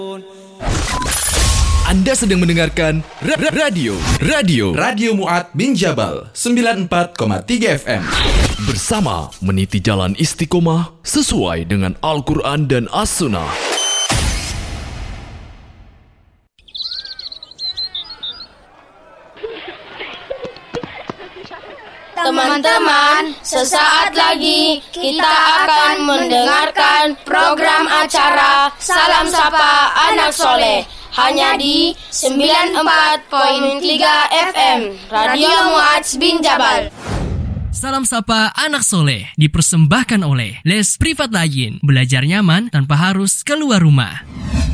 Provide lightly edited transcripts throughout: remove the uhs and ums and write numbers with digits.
Anda sedang mendengarkan Radio Mu'ad bin Jabal 94,3 FM. bersama meniti jalan istiqomah sesuai dengan Al-Quran dan As-Sunnah. Teman-teman, sesaat lagi kita akan mendengarkan program acara Salam Sapa Anak Soleh hanya di 94.3 FM Radio Mu'ad bin Jabal. Salam Sapa Anak Soleh dipersembahkan oleh Les Privat Lain. Belajar nyaman tanpa harus keluar rumah.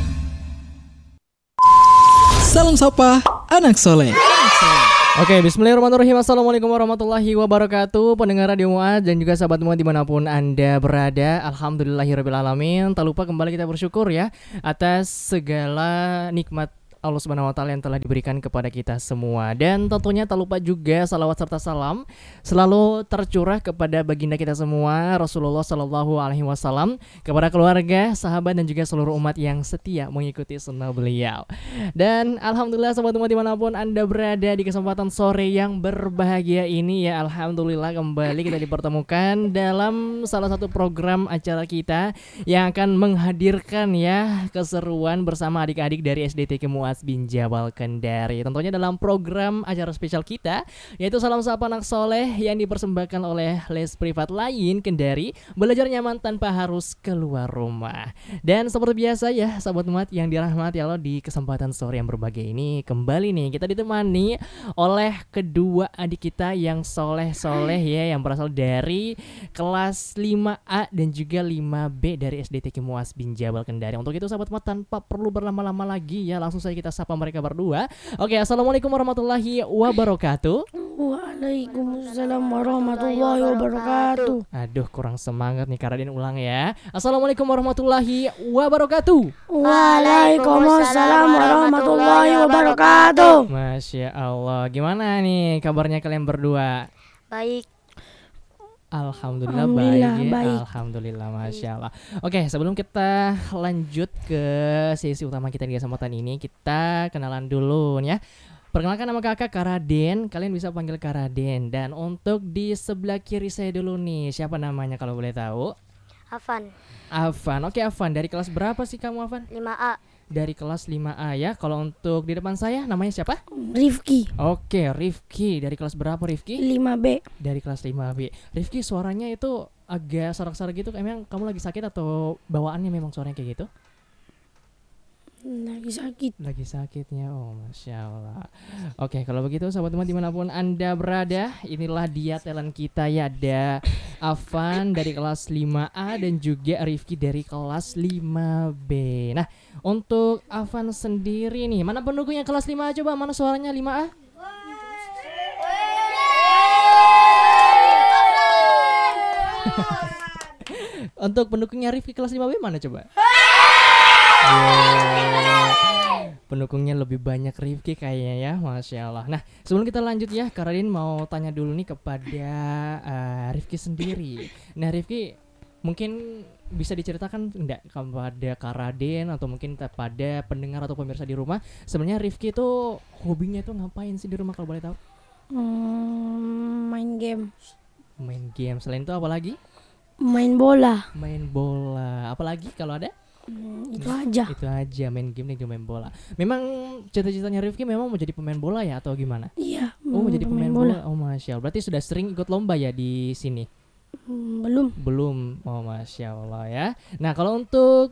Salam Sapa Anak Soleh. Oke, bismillahirrahmanirrahim. Assalamualaikum warahmatullahi wabarakatuh. Pendengar Radio Mu'ad dan juga sahabat Mu'ad dimanapun Anda berada, alhamdulillahirrabbilalamin. Tak lupa kembali kita bersyukur ya atas segala nikmat Allah Subhanahu wa taala yang telah diberikan kepada kita semua. Dan tentunya tak lupa juga salawat serta salam selalu tercurah kepada baginda kita semua Rasulullah sallallahu alaihi wasallam, kepada keluarga, sahabat dan juga seluruh umat yang setia mengikuti sunnah beliau. Dan alhamdulillah sahabat umat dimanapun Anda berada di kesempatan sore yang berbahagia ini ya, alhamdulillah kembali kita dipertemukan dalam salah satu program acara kita yang akan menghadirkan ya keseruan bersama adik-adik dari SDTK Mu'ad bin Jabal Kendari. Tentunya dalam program acara spesial kita yaitu Salam Sapa Anak Soleh yang dipersembahkan oleh Les Privat Lain Kendari, belajar nyaman tanpa harus keluar rumah. Dan seperti biasa ya sahabat umat yang dirahmati Allah, di kesempatan sore yang berbahagia ini kembali nih kita ditemani oleh kedua adik kita yang soleh-soleh ya, yang berasal dari kelas 5A dan juga 5B dari SDTK Mu'ad bin Jabal Kendari. Untuk itu sahabat umat, tanpa perlu berlama-lama lagi ya, langsung saja kita sapa mereka berdua. Oke, assalamualaikum warahmatullahi wabarakatuh. Waalaikumsalam warahmatullahi wabarakatuh. Aduh, kurang semangat nih Karadin, ulang ya. Assalamualaikum warahmatullahi wabarakatuh. Waalaikumsalam warahmatullahi wabarakatuh. Masya Allah, gimana nih kabarnya kalian berdua? Baik. Alhamdulillah, baik. Alhamdulillah, Masya Allah. Oke, sebelum kita lanjut ke sesi utama kita di kesempatan ini, kita kenalan dulu ya. Perkenalkan, nama kakak Karaden, kalian bisa panggil Karaden. Dan untuk di sebelah kiri saya dulu nih, siapa namanya kalau boleh tahu? Afan. Afan, oke Afan, dari kelas berapa sih kamu Afan? 5A. Dari kelas 5A ya. Kalau untuk di depan saya namanya siapa? Rifki. Oke, Rifki. Dari kelas berapa Rifki? 5B. Dari kelas 5B. Rifki, suaranya itu agak serak-serak gitu. Emang kamu lagi sakit atau bawaannya memang suaranya kayak gitu? Lagi sakit. Lagi sakitnya, oh Masya Allah. Oke, kalau begitu sahabat teman dimanapun Anda berada, inilah dia talent kita ya. Ada Afan dari kelas 5A dan juga Rifki dari kelas 5B. Nah, untuk Afan sendiri nih, mana pendukungnya kelas 5A, coba mana suaranya 5A? Untuk pendukungnya Rifki kelas 5B mana coba? Pendukungnya lebih banyak Rifki kayaknya ya, Masya Allah. Nah, sebelum kita lanjut ya, Karadin mau tanya dulu nih kepada Rifki sendiri. Nah Rifki, mungkin bisa diceritakan enggak kepada Karadin atau mungkin kepada pendengar atau pemirsa di rumah, sebenarnya Rifki itu hobinya itu ngapain sih di rumah kalau boleh tahu? Main game. Main game, selain itu apa lagi? Main bola. Main bola, apalagi kalau ada? Itu aja. Itu aja, main game dan juga main bola. Memang cita-citanya Rifki memang mau jadi pemain bola ya atau gimana? Iya. Oh, mau jadi pemain bola. Oh, Masya Allah. Berarti sudah sering ikut lomba ya di sini? Belum. Oh, Masya Allah ya. Nah, kalau untuk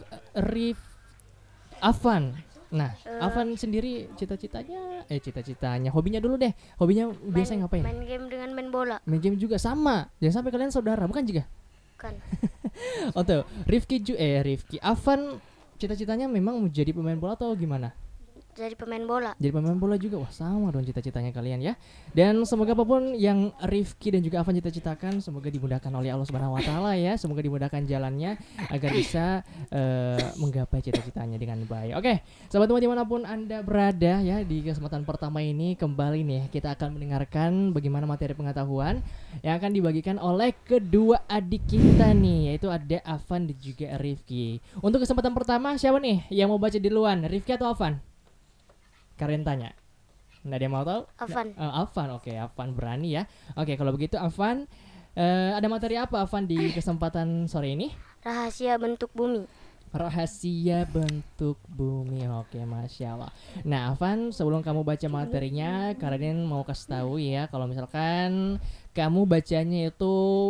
Afan. Nah, Afan sendiri cita-citanya, hobinya dulu deh. Hobinya biasanya ngapain? Main game dengan main bola. Main game juga sama. Jangan sampai kalian saudara, bukan juga? Bukan. Oh tuh, Rifki Afan cita-citanya memang mau jadi pemain bola atau gimana? jadi pemain bola. Jadi pemain bola juga. Wah, sama dong cita-citanya kalian ya. Dan semoga apapun yang Rifki dan juga Afan cita-citakan, semoga dimudahkan oleh Allah Subhanahu wa taala ya. Semoga dimudahkan jalannya agar bisa menggapai cita-citanya dengan baik. Oke, sahabat semua dimanapun Anda berada ya, di kesempatan pertama ini kembali nih kita akan mendengarkan bagaimana materi pengetahuan yang akan dibagikan oleh kedua adik kita nih, yaitu ada Afan dan juga Rifki. Untuk kesempatan pertama siapa nih yang mau baca duluan, Rifki atau Afan? Kalian tanya. Nggak ada yang mau tahu? Afan. Afan, oke. Afan berani ya. Oke, kalau begitu Afan, ada materi apa Afan di kesempatan sore ini? Rahasia bentuk bumi. Rahasia bentuk bumi. Oke, Masya Allah. Nah Afan, sebelum kamu baca materinya, kalian mau kasih tahu ya, kalau misalkan kamu bacanya itu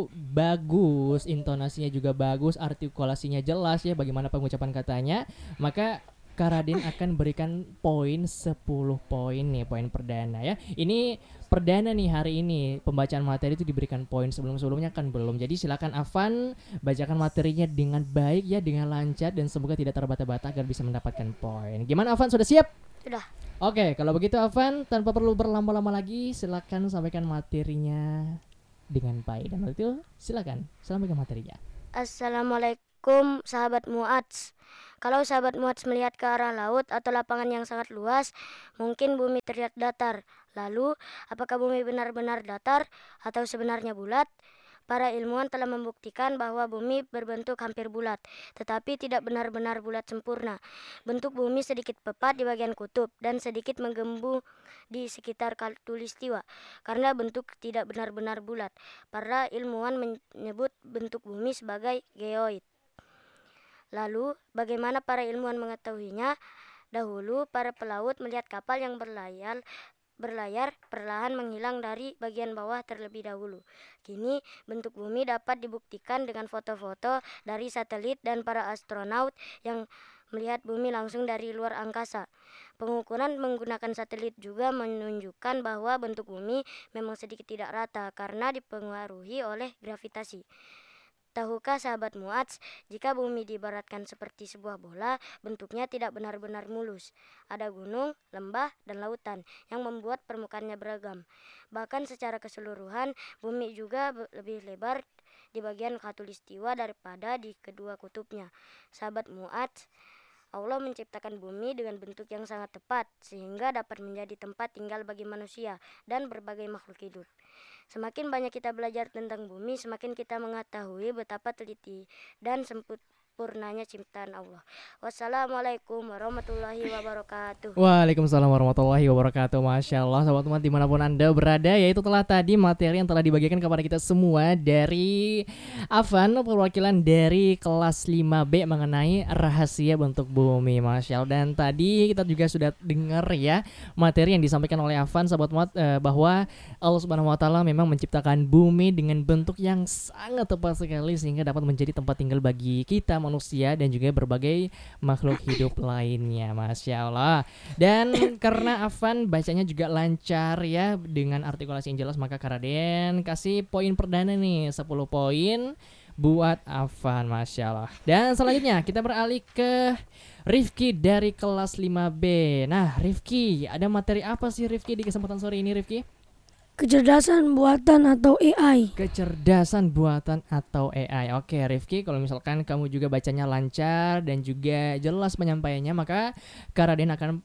bagus, intonasinya juga bagus, artikulasinya jelas ya, bagaimana pengucapan katanya, maka Kak Raden akan berikan poin 10 poin nih, poin perdana ya. Ini perdana nih hari ini, pembacaan materi itu diberikan poin, sebelum-sebelumnya kan belum. Jadi silakan Afan bacakan materinya dengan baik ya, dengan lancar dan semoga tidak terbata-bata agar bisa mendapatkan poin. Gimana Afan, sudah siap? Sudah. Oke, kalau begitu Afan, tanpa perlu berlama-lama lagi, silakan sampaikan materinya dengan baik. Dan waktu itu silakan sampaikan materinya. Assalamualaikum sahabat Mu'adz. Kalau sahabat Mu'adz melihat ke arah laut atau lapangan yang sangat luas, mungkin bumi terlihat datar. Lalu, apakah bumi benar-benar datar atau sebenarnya bulat? Para ilmuwan telah membuktikan bahwa bumi berbentuk hampir bulat, tetapi tidak benar-benar bulat sempurna. Bentuk bumi sedikit pepat di bagian kutub dan sedikit menggembung di sekitar khatulistiwa. Karena bentuk tidak benar-benar bulat, para ilmuwan menyebut bentuk bumi sebagai geoid. Lalu, bagaimana para ilmuwan mengetahuinya? Dahulu, para pelaut melihat kapal yang berlayar perlahan menghilang dari bagian bawah terlebih dahulu. Kini, bentuk bumi dapat dibuktikan dengan foto-foto dari satelit dan para astronaut yang melihat bumi langsung dari luar angkasa. Pengukuran menggunakan satelit juga menunjukkan bahwa bentuk bumi memang sedikit tidak rata karena dipengaruhi oleh gravitasi. Tahukah sahabat Mu'adz, jika bumi diibaratkan seperti sebuah bola, bentuknya tidak benar-benar mulus. Ada gunung, lembah, dan lautan yang membuat permukaannya beragam. Bahkan secara keseluruhan, bumi juga lebih lebar di bagian khatulistiwa daripada di kedua kutubnya. Sahabat Mu'adz, Allah menciptakan bumi dengan bentuk yang sangat tepat, sehingga dapat menjadi tempat tinggal bagi manusia dan berbagai makhluk hidup. Semakin banyak kita belajar tentang bumi, semakin kita mengetahui betapa teliti dan sempurnanya ciptaan Allah. Wassalamualaikum warahmatullahi wabarakatuh. Waalaikumsalam warahmatullahi wabarakatuh. Masya Allah, sahabat teman dimanapun Anda berada, yaitu telah tadi materi yang telah dibagikan kepada kita semua dari Afan, perwakilan dari kelas 5B mengenai rahasia bentuk bumi. Masya Allah. Dan tadi kita juga sudah dengar ya materi yang disampaikan oleh Afan, sahabat teman, bahwa Allah Subhanahu wa taala memang menciptakan bumi dengan bentuk yang sangat tepat sekali sehingga dapat menjadi tempat tinggal bagi kita manusia dan juga berbagai makhluk hidup lainnya. Masya Allah. Dan karena Afan bacanya juga lancar ya, dengan artikulasi yang jelas, maka Kak Raden kasih poin perdana nih, 10 poin buat Afan. Masya Allah. Dan selanjutnya kita beralih ke Rifki dari kelas 5B. Nah Rifki, ada materi apa sih Rifki di kesempatan sore ini Rifki? Kecerdasan buatan atau AI. Kecerdasan buatan atau AI. Oke Rifki, kalau misalkan kamu juga bacanya lancar dan juga jelas penyampaiannya, maka Kak Raden akan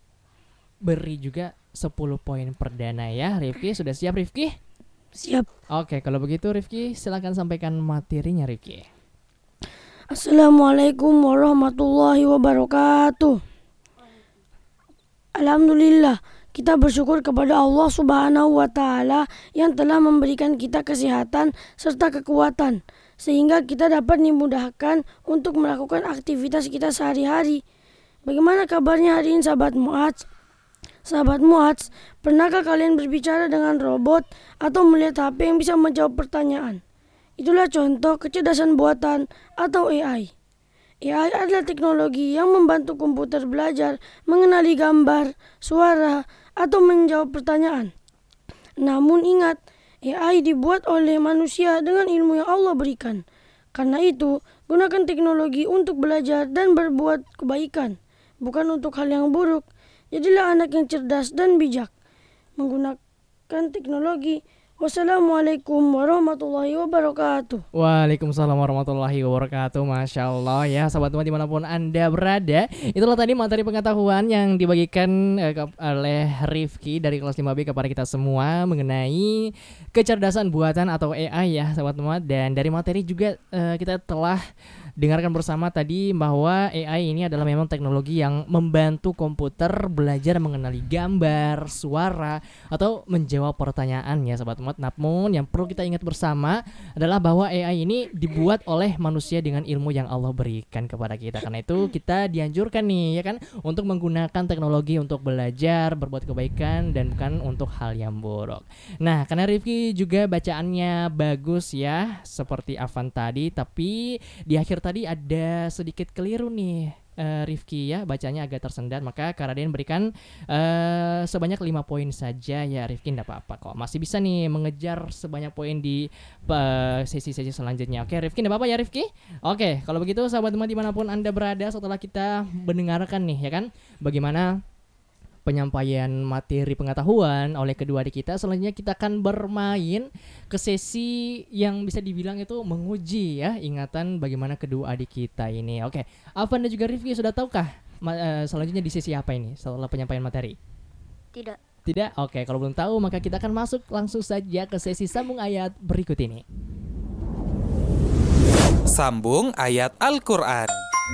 beri juga 10 poin perdana ya. Rifki, sudah siap Rifki? Siap. Oke, kalau begitu Rifki silakan sampaikan materinya Rifki. Assalamualaikum warahmatullahi wabarakatuh. Alhamdulillah, kita bersyukur kepada Allah Subhanahu wa taala yang telah memberikan kita kesehatan serta kekuatan sehingga kita dapat dimudahkan untuk melakukan aktivitas kita sehari-hari. Bagaimana kabarnya hari ini sahabat Mu'adz? Sahabat Mu'adz, pernahkah kalian berbicara dengan robot atau melihat HP yang bisa menjawab pertanyaan? Itulah contoh kecerdasan buatan atau AI. AI adalah teknologi yang membantu komputer belajar mengenali gambar, suara, atau menjawab pertanyaan. Namun ingat, AI dibuat oleh manusia dengan ilmu yang Allah berikan. Karena itu, gunakan teknologi untuk belajar dan berbuat kebaikan, bukan untuk hal yang buruk. Jadilah anak yang cerdas dan bijak menggunakan teknologi. Wassalamualaikum warahmatullahi wabarakatuh. Waalaikumsalam warahmatullahi wabarakatuh. Masya Allah ya sahabat teman dimanapun Anda berada. Itulah tadi materi pengetahuan yang dibagikan oleh Rifki dari kelas 5B kepada kita semua mengenai kecerdasan buatan atau AI ya sahabat teman. Dan dari materi juga kita telah dengarkan bersama tadi bahwa AI ini adalah memang teknologi yang membantu komputer belajar mengenali gambar, suara, atau menjawab pertanyaan ya sahabat teman. Namun yang perlu kita ingat bersama adalah bahwa AI ini dibuat oleh manusia dengan ilmu yang Allah berikan kepada kita. Karena itu kita dianjurkan nih ya kan untuk menggunakan teknologi untuk belajar, berbuat kebaikan dan bukan untuk hal yang buruk. Nah, karena Rifki juga bacaannya bagus ya seperti Afan tadi, tapi di akhir tadi ada sedikit keliru nih Rifki ya, bacanya agak tersendat, maka Kak Raden berikan sebanyak 5 poin saja ya Rifki, enggak apa-apa kok, masih bisa nih mengejar sebanyak poin di sesi-sesi selanjutnya. Oke Rifki, enggak apa-apa ya Rifki. Oke, kalau begitu sahabat teman dimanapun Anda berada, setelah kita mendengarkan nih ya kan bagaimana penyampaian materi pengetahuan oleh kedua adik kita, selanjutnya kita akan bermain ke sesi yang bisa dibilang itu menguji ya ingatan bagaimana kedua adik kita ini. Oke, Afan dan juga Rifki sudah tahukah selanjutnya di sesi apa ini setelah penyampaian materi? Tidak? Oke, kalau belum tahu maka kita akan masuk langsung saja ke sesi sambung ayat berikut ini. Sambung ayat Al-Quran.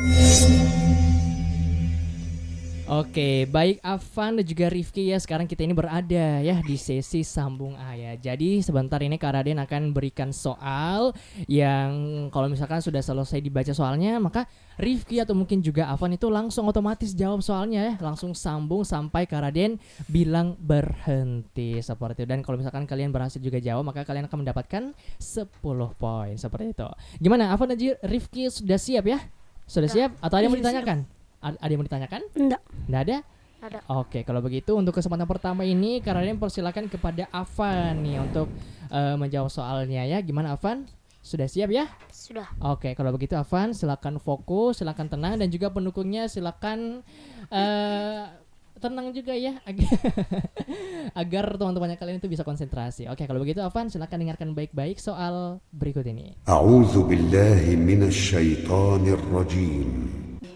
Oke, baik Afan dan juga Rifki ya, sekarang kita ini berada ya di sesi sambung ayat. Jadi sebentar ini Kak Raden akan berikan soal yang kalau misalkan sudah selesai dibaca soalnya, maka Rifki atau mungkin juga Afan itu langsung otomatis jawab soalnya ya, langsung sambung sampai Kak Raden bilang berhenti seperti itu. Dan kalau misalkan kalian berhasil juga jawab, maka kalian akan mendapatkan 10 poin seperti itu. Gimana Afan dan Rifki sudah siap ya? Sudah siap? Atau ada yang mau ditanyakan? Ada yang mau ditanyakan? Enggak. Nggak ada? Ada. Oke, kalau begitu untuk kesempatan pertama ini Kak Raden persilakan kepada Afan nih untuk menjawab soalnya ya. Gimana Afan? Sudah siap ya? Sudah. Oke, kalau begitu Afan silakan fokus, silakan tenang, dan juga pendukungnya silakan tenang juga ya agar teman-temannya kalian itu bisa konsentrasi. Oke, kalau begitu Afan silakan dengarkan baik-baik soal berikut ini. A'udzu billahi minasy syaithanir rajim.